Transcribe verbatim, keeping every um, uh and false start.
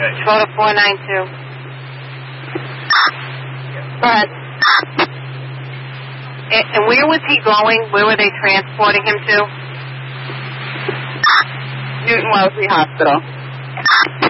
Go to four nine two. Go ahead. And, and where was he going? Where were they transporting him to? Newton Wellesley Hospital.